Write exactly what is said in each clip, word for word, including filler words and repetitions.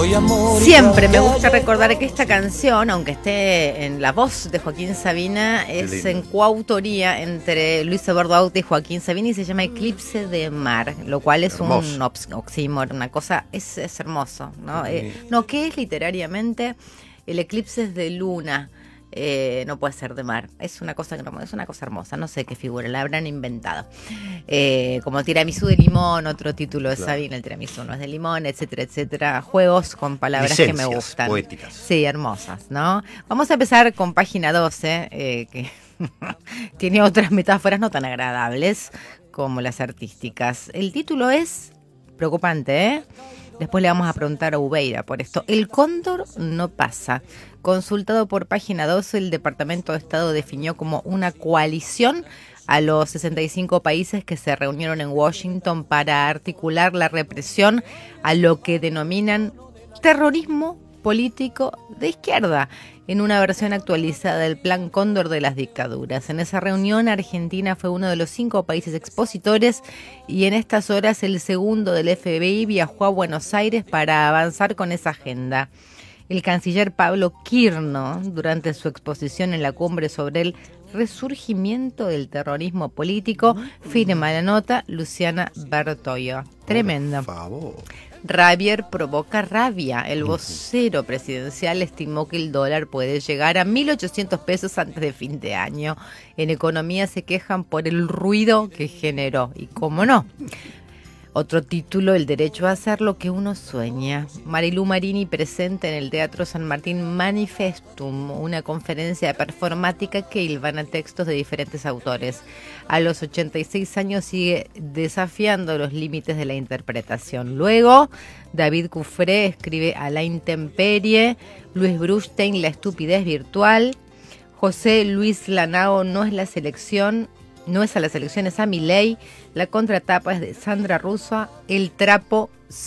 Siempre me gusta recordar que esta canción, aunque esté en la voz de Joaquín Sabina, es en coautoría entre Luis Eduardo Aute y Joaquín Sabina y se llama Eclipse de Mar, lo cual es hermoso. Un ox- oxímoron, una cosa, es, es hermoso, ¿no? Sí. Eh, no, ¿qué es literariamente? El eclipse es de luna. Eh, no puede ser de mar, es una cosa es una cosa hermosa, no sé qué figura la habrán inventado, eh, como tiramisú de limón, otro título de claro. Sabina, el tiramisú no es de limón, etcétera, etcétera, juegos con palabras Licencias que me gustan, poéticas. Sí, hermosas, ¿no? Vamos a empezar con página doce, eh, que tiene otras metáforas no tan agradables como las artísticas. El título es preocupante, ¿eh? Después le vamos a preguntar a Ubeira por esto. El cóndor no pasa. Consultado por página doce, el Departamento de Estado definió como una coalición a los sesenta y cinco países que se reunieron en Washington para articular la represión a lo que denominan terrorismo político de izquierda, en una versión actualizada del Plan Cóndor de las dictaduras. En esa reunión, Argentina fue uno de los cinco países expositores y en estas horas el segundo del F B I viajó a Buenos Aires para avanzar con esa agenda. El canciller Pablo Quirno, durante su exposición en la cumbre sobre el resurgimiento del terrorismo político, firma la nota Luciana Bertoio. Tremenda. Por favor. Javier provoca rabia. El vocero presidencial estimó que el dólar puede llegar a mil ochocientos pesos antes de fin de año. En economía se quejan por el ruido que generó. Y cómo no. Otro título, El derecho a hacer lo que uno sueña. Marilú Marini presenta en el Teatro San Martín Manifestum, una conferencia de performática que hilvana textos de diferentes autores. A los ochenta y seis años sigue desafiando los límites de la interpretación. Luego, David Cufré escribe A la intemperie, Luis Brustein, La estupidez virtual, José Luis Lanao, No es la selección, no es a las elecciones, a Milei. La contratapa es de Sandra Russo, El trapo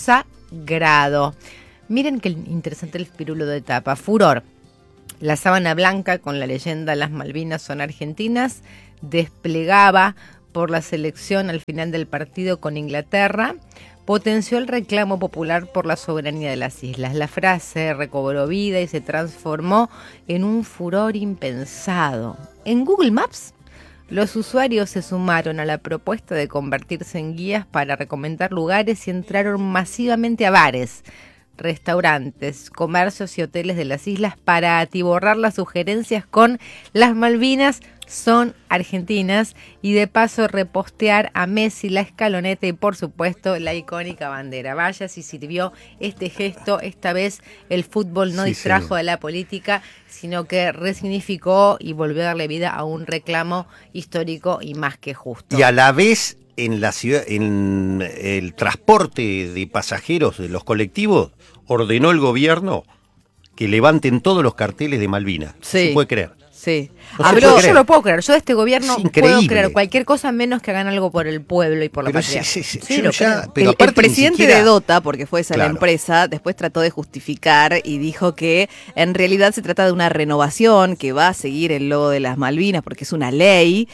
sagrado. Miren qué interesante el pirulo de tapa. Furor. La sábana blanca con la leyenda Las Malvinas son argentinas desplegaba por la selección al final del partido con Inglaterra. Potenció el reclamo popular por la soberanía de las islas. La frase recobró vida y se transformó en un furor impensado. En Google Maps, los usuarios se sumaron a la propuesta de convertirse en guías para recomendar lugares y entraron masivamente a bares, restaurantes, comercios y hoteles de las islas para atiborrar las sugerencias con Las Malvinas son argentinas y de paso repostear a Messi, la escaloneta y por supuesto la icónica bandera. Vaya si sirvió este gesto. Esta vez el fútbol no sí, distrajo sí. de la política, sino que resignificó y volvió a darle vida a un reclamo histórico y más que justo. Y a la vez en la ciudad, en el transporte de pasajeros de los colectivos, ordenó el gobierno que levanten todos los carteles de Malvinas. Sí. ¿Se puede creer? Sí. No Habló, yo lo puedo creer. Yo de este gobierno puedo creer cualquier cosa menos que hagan algo por el pueblo y por la pero patria. Sí, sí, sí. Sí, ya, pero el, el presidente siquiera... de Dota, porque fue esa claro. la empresa, después trató de justificar y dijo que en realidad se trata de una renovación que va a seguir el logo de las Malvinas porque es una ley,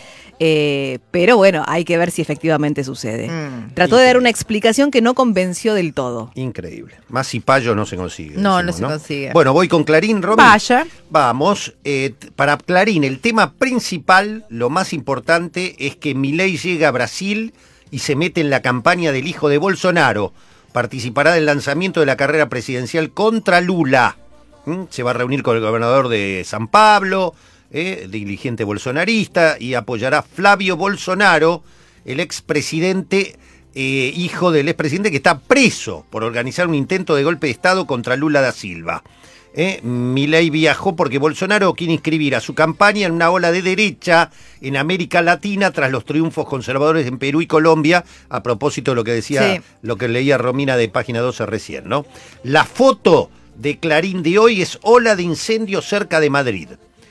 eh, pero bueno, hay que ver si efectivamente sucede. Mm, trató increíble. de dar una explicación que no convenció del todo. Increíble. Más cipayo no se consigue. No, decimos, no se ¿no? consigue. Bueno, voy con Clarín, Romy. Vaya. Vamos. Eh, para Clarín, el tema principal, lo más importante, es que Milei llega a Brasil y se mete en la campaña del hijo de Bolsonaro. Participará del lanzamiento de la carrera presidencial contra Lula. ¿Mm? Se va a reunir con el gobernador de San Pablo, eh, dirigente bolsonarista, y apoyará a Flavio Bolsonaro, el expresidente, eh, hijo del expresidente que está preso por organizar un intento de golpe de Estado contra Lula da Silva. Eh, Milei viajó porque Bolsonaro quiere inscribir a su campaña en una ola de derecha en América Latina tras los triunfos conservadores en Perú y Colombia, a propósito de lo que decía, sí. lo que leía Romina de página doce recién, ¿no? La foto de Clarín de hoy es ola de incendios cerca de Madrid.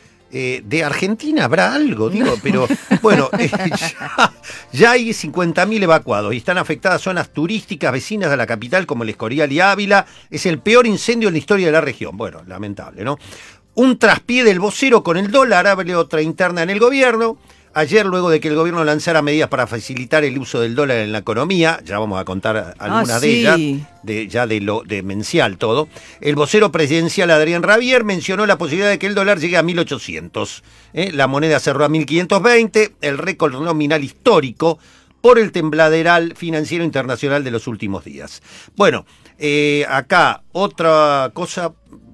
Eh, de Argentina habrá algo, digo, pero bueno, eh, ya, ya hay cincuenta mil evacuados y están afectadas zonas turísticas vecinas a la capital como El Escorial y Ávila. Es el peor incendio en la historia de la región. Bueno, lamentable, ¿no? Un traspié del vocero con el dólar, abre otra interna en el gobierno. Ayer, luego de que el gobierno lanzara medidas para facilitar el uso del dólar en la economía, ya vamos a contar algunas ah, de sí. ellas, de, ya de lo demencial todo, el vocero presidencial Adrián Rabier mencionó la posibilidad de que el dólar llegue a mil ochocientos. ¿eh? La moneda cerró a mil quinientos veinte, el récord nominal histórico por el tembladeral financiero internacional de los últimos días. Bueno, eh, acá otra cosa...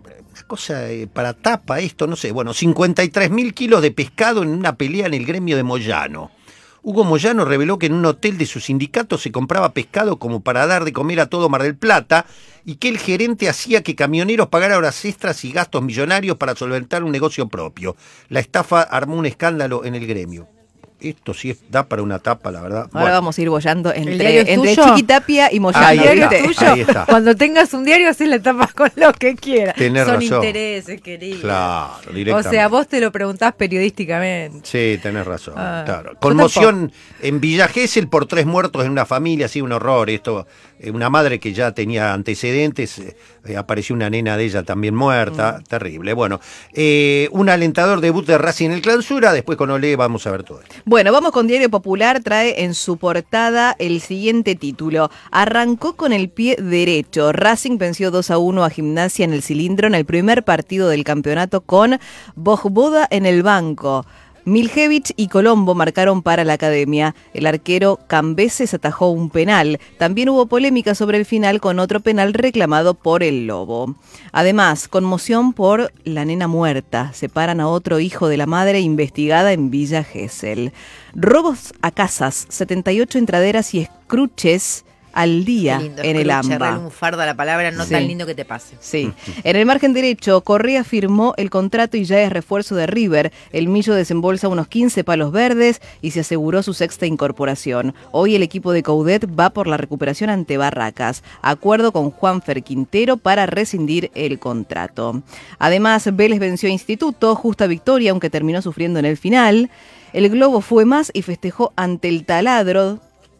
cosa eh, para tapa esto, no sé, bueno, cincuenta y tres mil kilos de pescado en una pelea en el gremio de Moyano. Hugo Moyano reveló que en un hotel de su sindicato se compraba pescado como para dar de comer a todo Mar del Plata y que el gerente hacía que camioneros pagaran horas extras y gastos millonarios para solventar un negocio propio. La estafa armó un escándalo en el gremio. Esto sí es, da para una tapa, la verdad. Ahora bueno. vamos a ir bollando ¿El entre, diario es entre tuyo? Chiquitapia y Moyano. Ahí El diario está, es tuyo. ahí está. Cuando tengas un diario, haces la tapa con lo que quieras. Tenés Son razón. intereses, querido. Claro, O directamente. sea, vos te lo preguntás periodísticamente. Sí, tenés razón, Ah, claro. yo Conmoción en Villa Gesell por tres muertos en una familia, sí, un horror. Esto, eh, una madre que ya tenía antecedentes, eh, eh, apareció una nena de ella también muerta, Mm. terrible. Bueno, eh, un alentador debut de Racing en el Clausura, después con Olé vamos a ver todo esto. Bueno, vamos con Diario Popular, trae en su portada el siguiente título. Arrancó con el pie derecho. Racing venció dos a uno a Gimnasia en el Cilindro en el primer partido del campeonato con Vojvoda en el banco. Miljevich y Colombo marcaron para la academia. El arquero Cambeses atajó un penal. También hubo polémica sobre el final con otro penal reclamado por el Lobo. Además, conmoción por la nena muerta. Separan a otro hijo de la madre investigada en Villa Gesell. Robos a casas, setenta y ocho entraderas y escruches al día Qué lindo, en el escruche, AMBA. re lunfarda la palabra, no Sí. tan lindo que te pase. Sí. En el margen derecho, Correa firmó el contrato y ya es refuerzo de River. El Millo desembolsa unos quince palos verdes y se aseguró su sexta incorporación. Hoy el equipo de Coudet va por la recuperación ante Barracas. Acuerdo con Juanfer Quintero para rescindir el contrato. Además, Vélez venció a Instituto, justa victoria, aunque terminó sufriendo en el final. El Globo fue más y festejó ante el Taladro.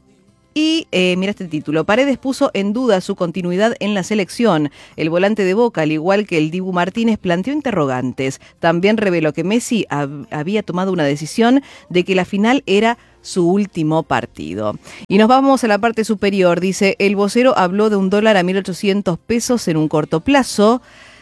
Y eh, mira este título, Paredes puso en duda su continuidad en la selección. El volante de Boca, al igual que el Dibu Martínez, planteó interrogantes. También reveló que Messi hab- había tomado una decisión de que la final era su último partido. Y nos vamos a la parte superior. Dice, el vocero habló de un dólar a mil ochocientos pesos en un corto plazo.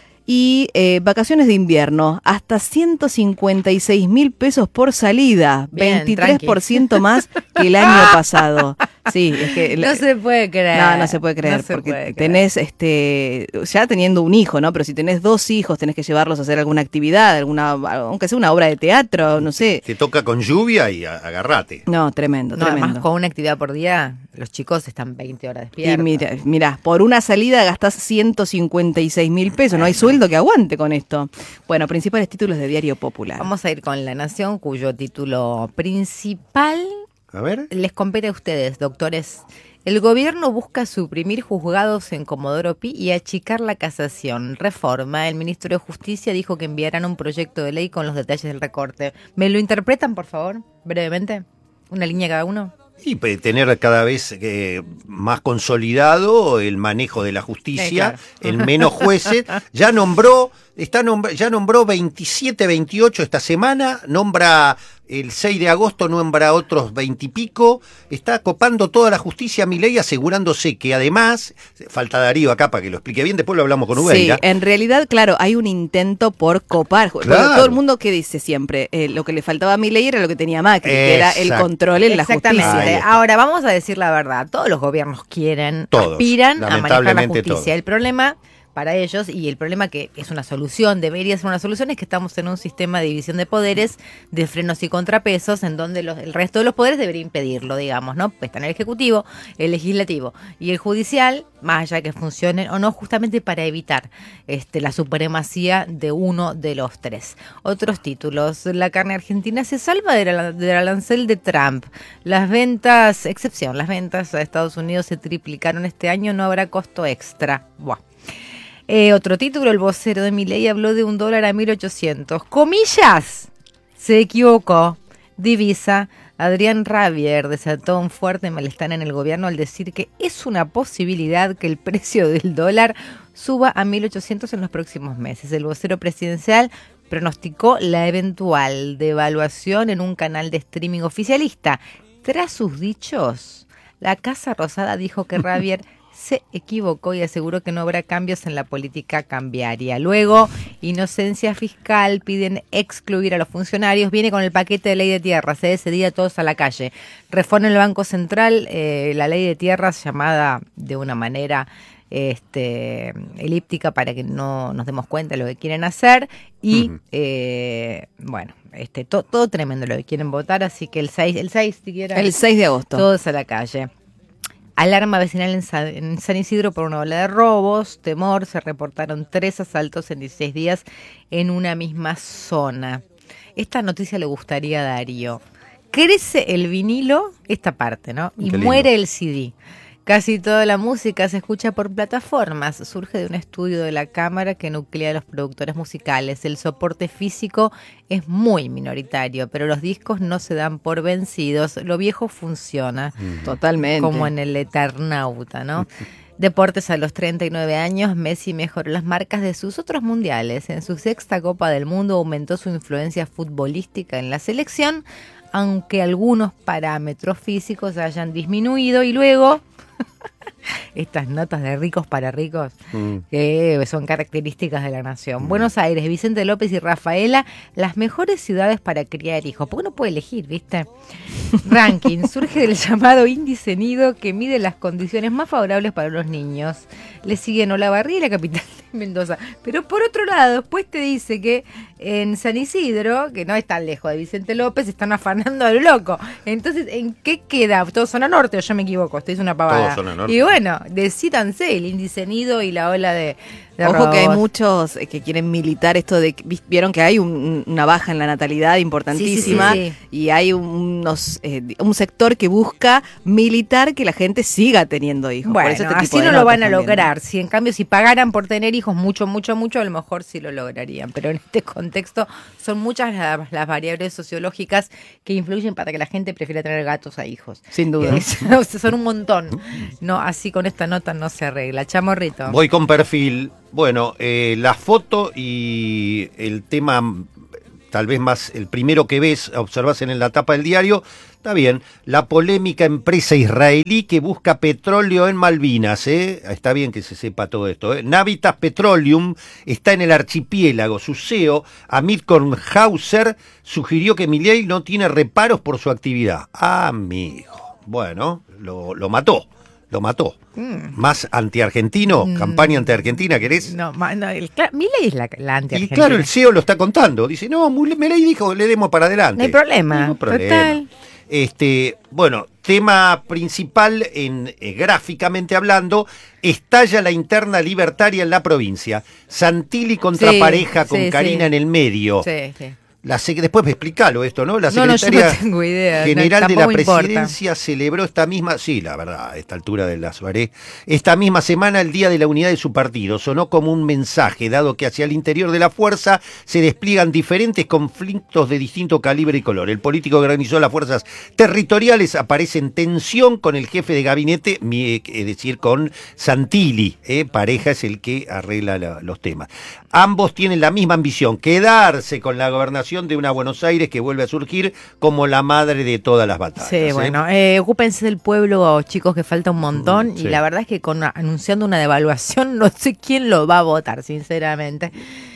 Y eh, vacaciones de invierno, hasta ciento cincuenta y seis mil pesos por salida, Bien, veintitrés por ciento más que el año pasado. Sí, es que No se puede creer. no, no se puede creer, No se porque puede creer. tenés, este, ya teniendo un hijo, ¿no? Pero si tenés dos hijos, tenés que llevarlos a hacer alguna actividad, alguna, aunque sea una obra de teatro, no sé. Te toca con lluvia y a- agarrate. No, tremendo, No, tremendo. además con una actividad por día, los chicos están veinte horas Y despiertos. mira, mira, por una salida gastás ciento cincuenta y seis mil pesos, no hay sueldo que aguante con esto. Bueno, principales títulos de Diario Popular. Vamos a ir con La Nación, cuyo título principal A ver. les compete a ustedes, doctores. El gobierno busca suprimir juzgados en Comodoro Pi y achicar la casación. Reforma. El ministro de Justicia dijo que enviarán un proyecto de ley con los detalles del recorte. ¿Me lo interpretan, por favor? Brevemente. Una línea cada uno. Y pe- tener cada vez eh, más consolidado el manejo de la justicia, Eh, claro. en menos jueces. Ya nombró, está nombr- ya nombró veintisiete, veintiocho esta semana, nombra el seis de agosto, nombra otros veinte y pico, está copando toda la justicia Milei, asegurándose que además, falta Darío acá para que lo explique bien, después lo hablamos con Sí, Ubeira. en realidad, claro, hay un intento por copar. Bueno, Claro. todo el mundo que dice siempre, eh, lo que le faltaba a Milei era lo que tenía Macri, que era el Exacto. control en la Exactamente. justicia. Ahí está. Ahora, vamos a decir la verdad. Todos los gobiernos quieren, Todos, aspiran a manejar la lamentablemente justicia. todos. El problema para ellos, y el problema que es una solución, debería ser una solución, es que estamos en un sistema de división de poderes, de frenos y contrapesos, en donde los, el resto de los poderes debería impedirlo, digamos, ¿no? Pues están el Ejecutivo, el Legislativo y el Judicial, más allá de que funcionen o no, justamente para evitar este, la supremacía de uno de los tres. Otros títulos. La carne argentina se salva del la, de arancel de Trump. Las ventas, excepción, las ventas a Estados Unidos se triplicaron este año, no habrá costo extra. Buah. Eh, otro título, el vocero de Milei habló de un dólar a mil ochocientos. Comillas, se equivocó. Divisa Adrián Rabier desató un fuerte malestar en el gobierno al decir que es una posibilidad que el precio del dólar suba a mil ochocientos en los próximos meses. El vocero presidencial pronosticó la eventual devaluación en un canal de streaming oficialista. Tras sus dichos, la Casa Rosada dijo que Rabier se equivocó y aseguró que no habrá cambios en la política cambiaria. Luego, Inocencia Fiscal piden excluir a los funcionarios. Viene con el paquete de ley de tierras, ¿eh? Ese día todos a la calle. Reforma el Banco Central, eh, la ley de tierras llamada de una manera este, elíptica para que no nos demos cuenta de lo que quieren hacer. Y, uh-huh. eh, bueno, este, to, todo tremendo lo que quieren votar, así que el seis, el seis, siquiera, el seis de agosto. Todos a la calle. Alarma vecinal en San, en San Isidro por una ola de robos, temor, se reportaron tres asaltos en dieciséis días en una misma zona. Esta noticia le gustaría a Darío. Crece el vinilo, esta parte, ¿no? Y muere el C D. Casi toda la música se escucha por plataformas. Surge de un estudio de la Cámara que nuclea a los productores musicales. El soporte físico es muy minoritario, pero los discos no se dan por vencidos. Lo viejo funciona. Mm. Totalmente. Como en el Eternauta, ¿no? Deportes, a los treinta y nueve años, Messi mejoró las marcas de sus otros mundiales. En su sexta Copa del Mundo aumentó su influencia futbolística en la selección, aunque algunos parámetros físicos hayan disminuido. Y luego... estas notas de ricos para ricos mm. que son características de la nación. Mm. Buenos Aires, Vicente López y Rafaela, las mejores ciudades para criar hijos. Porque uno puede elegir, ¿viste? Ranking surge del llamado índice Nido, que mide las condiciones más favorables para los niños. Le siguen Olavarría y la capital de Mendoza. Pero por otro lado, después te dice que en San Isidro, que no es tan lejos de Vicente López, están afanando a lo loco. Entonces, ¿en qué queda? ¿Todo zona norte o yo me equivoco? Estoy diciendo una pavada. Todo zona norte. Y bueno, decídanse el índice Nido y la ola de, de Ojo robos. que hay muchos que quieren militar esto de... Vieron que hay un, una baja en la natalidad importantísima, sí, sí, sí, sí. Y hay unos eh, un sector que busca militar que la gente siga teniendo hijos. Bueno, por eso este así tipo de no lo van a también. lograr. Si en cambio si pagaran por tener hijos mucho, mucho, mucho, a lo mejor sí lo lograrían. Pero en este contexto son muchas las, las variables sociológicas que influyen para que la gente prefiera tener gatos a hijos. Sin duda. Eh, son un montón. No, así con esta nota no se arregla. Chamorrito. Voy con perfil. Bueno, eh, la foto y el tema, tal vez más el primero que ves, observas en la tapa del diario, está bien. La polémica empresa israelí que busca petróleo en Malvinas, ¿eh? Está bien que se sepa todo esto, ¿eh? Navitas Petroleum está en el archipiélago. Su C E O, Amit Kornhauser, sugirió que Milei no tiene reparos por su actividad. Amigo, bueno, lo, lo mató. Lo mató. Mm. Más antiargentino, mm. campaña antiargentina, ¿querés? No, no el, Milei es la, la antiargentina. Y claro, el C E O lo está contando. Dice, no, Milei dijo, le demos para adelante. No hay problema. No hay problema. Total. Este, bueno, tema principal, en eh, gráficamente hablando, estalla la interna libertaria en la provincia. Santilli contra sí, pareja con sí, Karina sí. en el medio. Sí, sí. La sec- Después me explícalo esto, ¿no? La no, secretaria no, yo no tengo idea. general no, de la importa. presidencia celebró esta misma, sí, la verdad, a esta altura de la soirée, esta misma semana el Día de la Unidad de su partido. Sonó como un mensaje, dado que hacia el interior de la fuerza se despliegan diferentes conflictos de distinto calibre y color. El político que organizó las fuerzas territoriales aparece en tensión con el jefe de gabinete, es decir, con Santilli, ¿eh? Pareja es el que arregla la, los temas. Ambos tienen la misma ambición, quedarse con la gobernación de una Buenos Aires que vuelve a surgir como la madre de todas las batallas. Sí, ¿eh? bueno, eh, ocúpense del pueblo, chicos, que falta un montón. Mm, y sí. la verdad es que con anunciando una devaluación, no sé quién lo va a votar, sinceramente.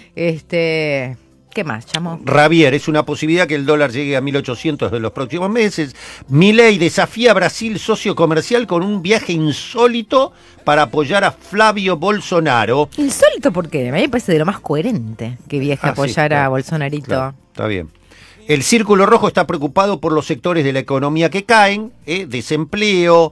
Este... ¿Qué más, Chamo? Rabier, es una posibilidad que el dólar llegue a mil ochocientos en los próximos meses. Milei desafía a Brasil socio comercial con un viaje insólito para apoyar a Flavio Bolsonaro. ¿Insólito por qué? A mí me parece de lo más coherente que viaje Ah, a apoyar sí, claro, a Bolsonarito. Claro, está bien. El Círculo Rojo está preocupado por los sectores de la economía que caen, ¿eh? Desempleo,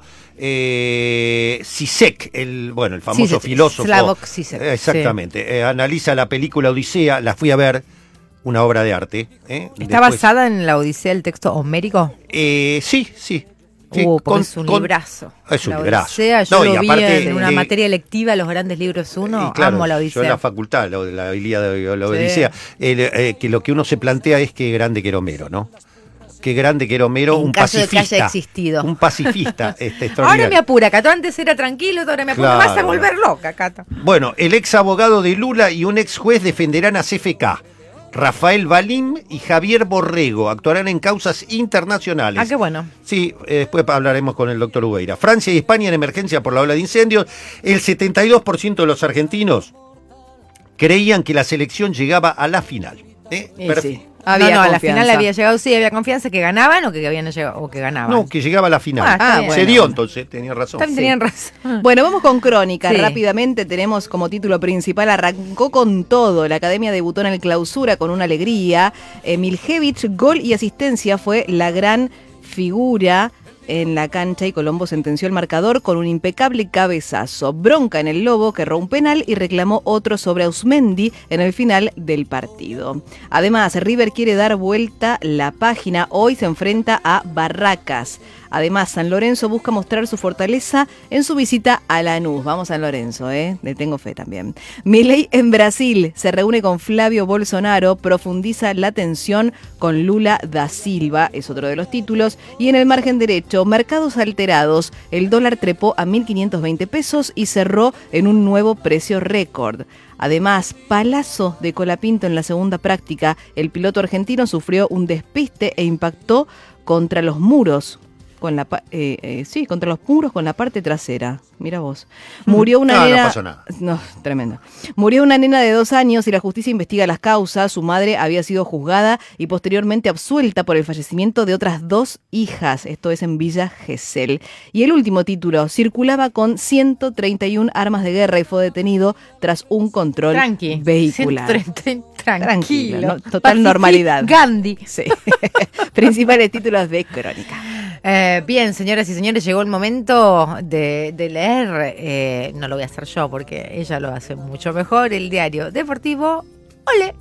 eh, Zizek, el, bueno, el famoso Zizek, filósofo. Slavoj Zizek, eh, exactamente. Sí. Eh, analiza la película Odisea, la fui a ver. Una obra de arte. ¿eh? ¿Está Después, basada en la Odisea del texto homérico? Eh, sí, sí. sí. Uh, porque Con- es un con- librazo. Es un la librazo. Odisea, yo No, y lo vi aparte, en una eh, materia electiva, los grandes libros uno, Y claro, amo la yo Odisea. en la facultad, lo de la Ilíada y la Sí. Odisea, el, eh, que lo que uno se plantea es que grande que era Homero, ¿no? Qué grande que era Homero, en un caso pacifista. de que haya existido. Un pacifista este, extraordinario. Ahora me apura, Cato. Antes era tranquilo, ahora me apura. Claro. Me vas a volver loca, Cato. Bueno, el ex abogado de Lula y un ex juez defenderán a C F K. Rafael Balim y Javier Borrego actuarán en causas internacionales. Ah, qué bueno. Sí, eh, después hablaremos con el doctor Ubeira. Francia y España en emergencia por la ola de incendios. El setenta y dos por ciento de los argentinos creían que la selección llegaba a la final. ¿Eh? Sí, sí. Había no, no, confianza. a la final había llegado, sí, había confianza que ganaban o que habían llegado o que ganaban. No, que llegaba a la final. Ah, Ah, bueno. Se dio entonces, tenía razón. También Sí. tenían razón. Bueno, vamos con Crónica. Sí. Rápidamente tenemos como título principal, arrancó con todo. La Academia debutó en el Clausura con una alegría. Eh, Miljevic, gol y asistencia, fue la gran figura en la cancha y Colombo sentenció el marcador con un impecable cabezazo. Bronca en el Lobo, que erró un penal y reclamó otro sobre Ausmendi en el final del partido. Además, River quiere dar vuelta la página. Hoy se enfrenta a Barracas. Además, San Lorenzo busca mostrar su fortaleza en su visita a Lanús. Vamos San Lorenzo, ¿eh? Le tengo fe también. Milei en Brasil se reúne con Flavio Bolsonaro, profundiza la tensión con Lula da Silva, es otro de los títulos. Y en el margen derecho, mercados alterados. El dólar trepó a mil quinientos veinte pesos y cerró en un nuevo precio récord. Además, palazo de Colapinto en la segunda práctica. El piloto argentino sufrió un despiste e impactó contra los muros. Con la, eh, eh, sí, contra los muros con la parte trasera. Mira vos. Murió una No, nena. no pasó nada. No, tremendo. Murió una nena de dos años y la justicia investiga las causas. Su madre había sido juzgada y posteriormente absuelta por el fallecimiento de otras dos hijas. Esto es en Villa Gesell. Y el último título: circulaba con ciento treinta y una armas de guerra y fue detenido tras un control Tranqui. vehicular. ciento treinta, tranquilo. Tranquilo, ¿no? Total Pacific normalidad. Gandhi. Sí. Principales títulos de Crónica. Eh, bien, señoras y señores, llegó el momento de, de leer, eh, no lo voy a hacer yo porque ella lo hace mucho mejor, el diario deportivo Olé.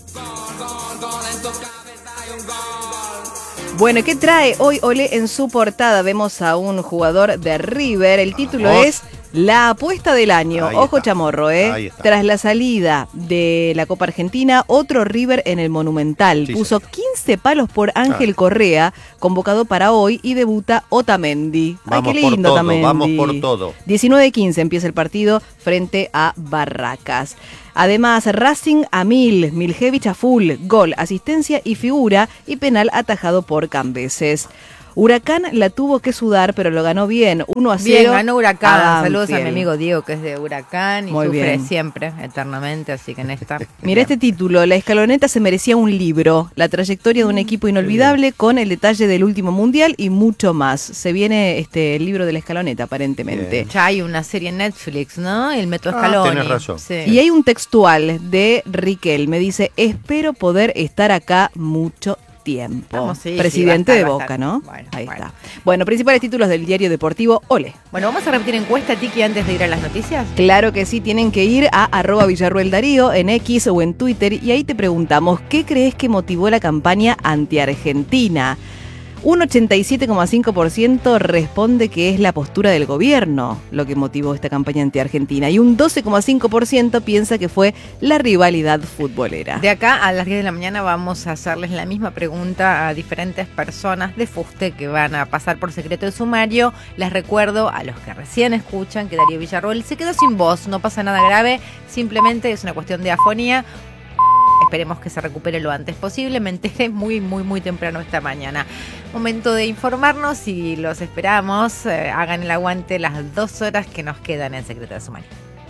Bueno, ¿qué trae hoy Olé en su portada? Vemos a un jugador de River, el título Vamos. es La apuesta del año. Ahí Ojo está. chamorro, ¿eh? Ahí está. Tras la salida de la Copa Argentina, otro River en el Monumental. Sí, Puso señor. quince palos por Ángel Ah. Correa, convocado para hoy, y debuta Otamendi. Vamos Ay, qué por lindo todo, Otamendi. vamos por todo. diecinueve quince empieza el partido frente a Barracas. Además, Racing a mil, Miljevic a full, gol, asistencia y figura y penal atajado por Cambeses. Huracán la tuvo que sudar, pero lo ganó bien, uno a cero. Bien, ganó Huracán. a Saludos a mi Banfield. amigo Diego, que es de Huracán y Muy sufre bien. siempre, eternamente, así que en esta... Mira este título, La Escaloneta se merecía un libro, la trayectoria de un equipo inolvidable con el detalle del último mundial y mucho más. Se viene este el libro de La Escaloneta, aparentemente. Bien. Ya hay una serie en Netflix, ¿no? El Metro Ah, Scaloni. tenés razón. Sí. Y hay un textual de Riquel, me dice, espero poder estar acá mucho tiempo. Vamos, sí, Presidente sí, va a estar, de va a Boca, estar. ¿no? Bueno, Ahí bueno. está. Bueno, principales títulos del diario deportivo, Ole. Bueno, vamos a repetir encuesta, Tiki, antes de ir a las noticias. Claro que sí, tienen que ir a arroba Villarruel Darío en X o en Twitter y ahí te preguntamos, ¿qué crees que motivó la campaña anti-Argentina? Un ochenta y siete coma cinco por ciento responde que es la postura del gobierno lo que motivó esta campaña anti-Argentina y un doce coma cinco por ciento piensa que fue la rivalidad futbolera. De acá a las diez de la mañana vamos a hacerles la misma pregunta a diferentes personas de Fuste que van a pasar por secreto de sumario. Les recuerdo a los que recién escuchan que Darío Villarroel se quedó sin voz, no pasa nada grave, simplemente es una cuestión de afonía. Esperemos que se recupere lo antes posible. Me enteré muy, muy, muy temprano esta mañana. Momento de informarnos y los esperamos. Eh, hagan el aguante las dos horas que nos quedan en Secreto de Sumario.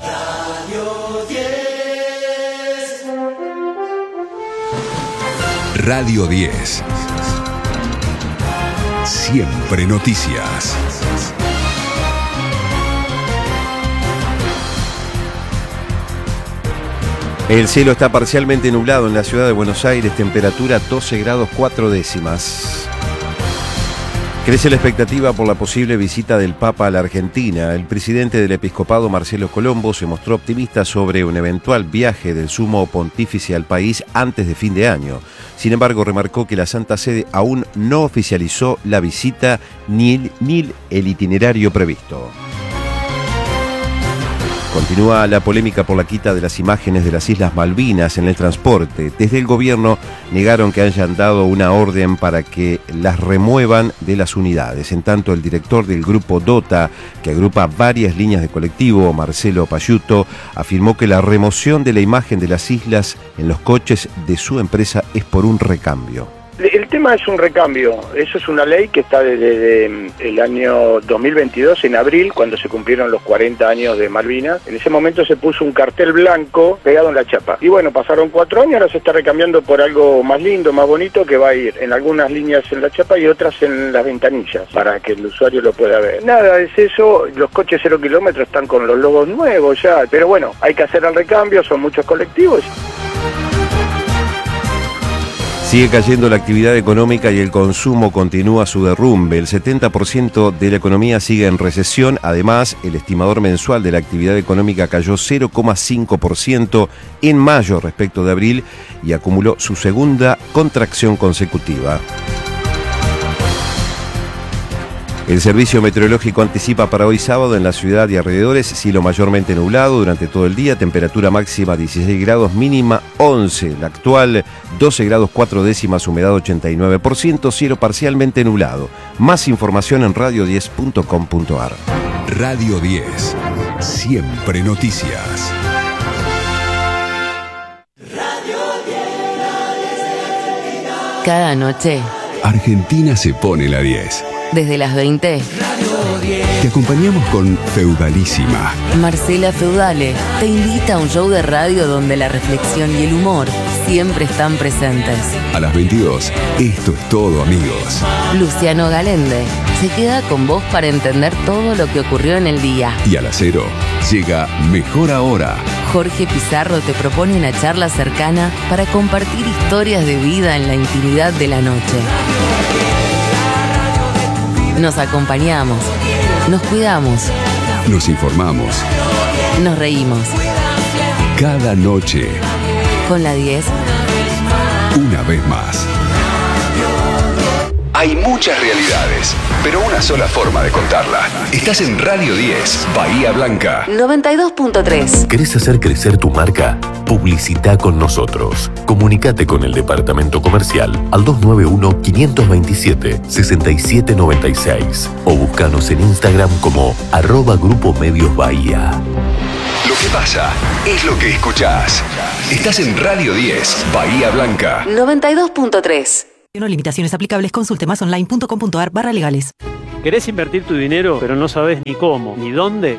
Radio diez. Siempre noticias. El cielo está parcialmente nublado en la ciudad de Buenos Aires, temperatura doce grados cuatro décimas. Crece la expectativa por la posible visita del Papa a la Argentina. El presidente del Episcopado, Marcelo Colombo, se mostró optimista sobre un eventual viaje del Sumo Pontífice al país antes de fin de año. Sin embargo, remarcó que la Santa Sede aún no oficializó la visita ni el, ni el itinerario previsto. Continúa la polémica por la quita de las imágenes de las Islas Malvinas en el transporte. Desde el gobierno negaron que hayan dado una orden para que las remuevan de las unidades. En tanto, el director del grupo DOTA, que agrupa varias líneas de colectivo, Marcelo Payuto, afirmó que la remoción de la imagen de las islas en los coches de su empresa es por un recambio. El tema es un recambio, eso es una ley que está desde el año dos mil veintidós, en abril, cuando se cumplieron los cuarenta años de Malvinas. En ese momento se puso un cartel blanco pegado en la chapa. Y bueno, pasaron cuatro años, ahora se está recambiando por algo más lindo, más bonito, que va a ir en algunas líneas en la chapa y otras en las ventanillas, para que el usuario lo pueda ver. Nada, es eso, los coches cero kilómetros están con los logos nuevos ya, pero bueno, hay que hacer el recambio, son muchos colectivos. Sigue cayendo la actividad económica y el consumo continúa su derrumbe. El setenta por ciento de la economía sigue en recesión. Además, el estimador mensual de la actividad económica cayó cero coma cinco por ciento en mayo respecto de abril y acumuló su segunda contracción consecutiva. El Servicio Meteorológico anticipa para hoy sábado en la ciudad y alrededores cielo mayormente nublado durante todo el día, temperatura máxima dieciséis grados, mínima once, la actual doce grados cuatro décimas, humedad ochenta y nueve por ciento, cielo parcialmente nublado. Más información en radio diez punto com punto ar. Radio diez, siempre noticias. Cada noche, Argentina se pone la diez. desde las veinte, Te acompañamos con Feudalísima. Marcela Feudale te invita a un show de radio donde la reflexión y el humor siempre están presentes. A las veintidós, esto es todo, amigos. Luciano Galende se queda con vos para entender todo lo que ocurrió en el día. Y a las cero, llega Mejor Ahora. Jorge Pizarro te propone una charla cercana para compartir historias de vida en la intimidad de la noche. Nos acompañamos, nos cuidamos, Nos informamos. nos reímos. Cada noche, Con la diez, una vez más. Hay muchas realidades, pero una sola forma de contarla. Estás en Radio diez, Bahía Blanca. noventa y dos punto tres. ¿Querés hacer crecer tu marca? Publicita con nosotros. Comunicate con el departamento comercial al dos nueve uno, cinco dos siete, seis siete nueve seis o búscanos en Instagram como arroba Grupo Medios Bahía. Lo que pasa es lo que escuchás. Estás en Radio diez, Bahía Blanca. noventa y dos punto tres. Limitaciones aplicables. Consulte más online punto com punto ar barra legales. ¿Querés invertir tu dinero, pero no sabes ni cómo, ni dónde?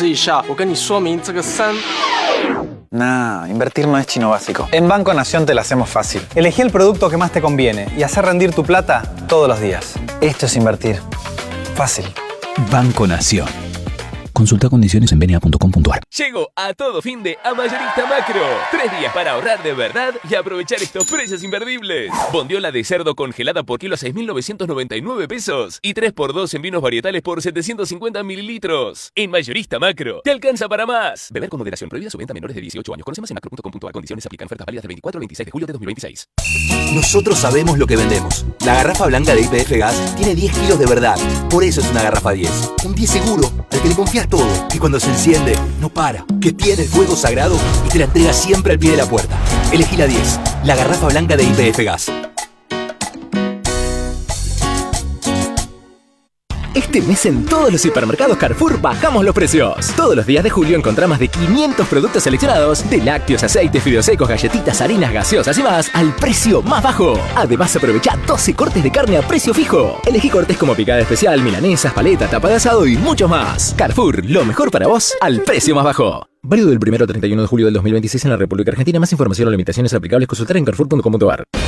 Nah, invertir no es chino básico. En Banco Nación te la hacemos fácil. Elegí el producto que más te conviene y hacer rendir tu plata todos los días. Esto es invertir. Fácil. Banco Nación. Consulta condiciones en benia punto com punto ar. Llego a todo fin de a Mayorista Macro. Tres días para ahorrar de verdad y aprovechar estos precios imperdibles. Bondiola de cerdo congelada por kilo a seis mil novecientos noventa y nueve pesos. Y tres por dos en vinos varietales por setecientos cincuenta mililitros. En Mayorista Macro, te alcanza para más. Beber con moderación. Prohibida su venta a menores de dieciocho años. Conoce más en macro punto com punto ar. Condiciones aplican. Ofertas válidas del veinticuatro al veintiséis de julio de dos mil veintiséis. Nosotros sabemos lo que vendemos. La garrafa blanca de Y P F Gas tiene diez kilos de verdad. Por eso es una garrafa diez. Un diez seguro, al que le confías todo. Y cuando se enciende, no para. Que tiene el fuego sagrado y te la entrega siempre al pie de la puerta. Elegí la diez. La garrafa blanca de Y P F Gas. Este mes en todos los hipermercados Carrefour bajamos los precios. Todos los días de julio encontrá más de quinientos productos seleccionados, de lácteos, aceites, fideos secos, galletitas, harinas, gaseosas y más, al precio más bajo. Además aprovecha doce cortes de carne a precio fijo. Elegí cortes como picada especial, milanesas, paleta, tapa de asado y mucho más. Carrefour, lo mejor para vos al precio más bajo. Válido del primero al treinta y uno de julio del dos mil veintiséis en la República Argentina. Más información o limitaciones aplicables consultar en carrefour punto com punto ar.